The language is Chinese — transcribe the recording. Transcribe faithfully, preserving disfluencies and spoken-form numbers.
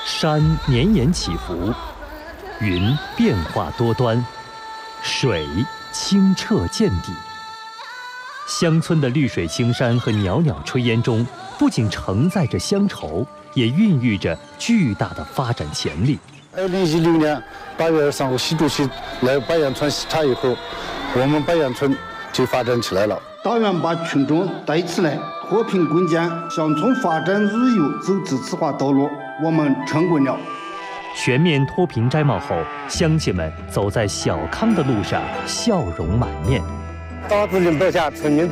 山绵延起伏，云变化多端，水清澈见底。乡村的绿水青山和袅袅炊烟中，不仅承载着乡愁，也孕育着巨大的发展潜力。 二零一六年八月二十三号，习主席来巴彦村视察以后，我们巴彦村就发展起来了。 党员把群众带起来，和平共建乡村发展日有走自治化道路，我们成功了。 全面脱贫摘帽后，乡亲们走在小康的路上，笑容满面。 党主任保下，村民